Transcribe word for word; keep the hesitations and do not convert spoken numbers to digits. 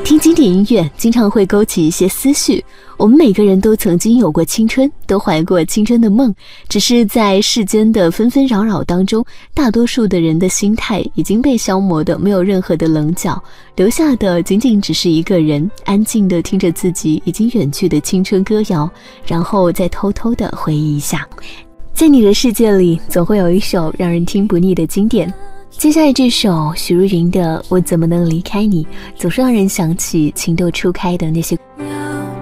听经典音乐经常会勾起一些思绪，我们每个人都曾经有过青春，都怀过青春的梦，只是在世间的纷纷扰扰当中，大多数的人的心态已经被消磨得没有任何的棱角，留下的仅仅只是一个人安静地听着自己已经远去的青春歌谣，然后再偷偷地回忆一下。在你的世界里，总会有一首让人听不腻的经典。接下来这首许茹芸的《我怎么能离开你》，总是让人想起情窦初开的那些。